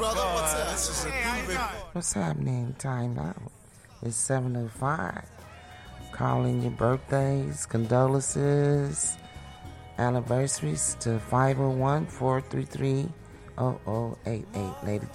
brother. What's that? This is a groovy. What's happening? Time out. It's 7:05. Calling your birthdays, condolences, anniversaries to 501-433-0088. Lady